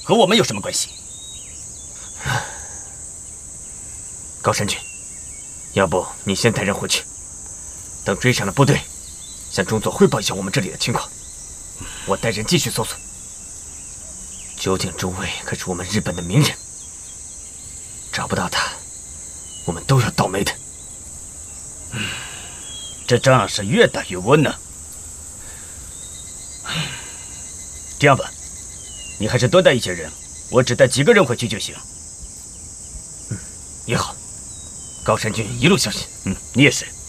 和我们有什么关系？ 高山君，要不你先带人回去，等追上了部队，向中佐汇报一下我们这里的情况。我带人继续搜索。究竟中尉可是我们日本的名人，找不到他，我们都要倒霉的。 这仗是越打越温呢。这样吧，你还是多带一些人，我只带几个人回去就行。 也好，高山君一路小心。 你也是。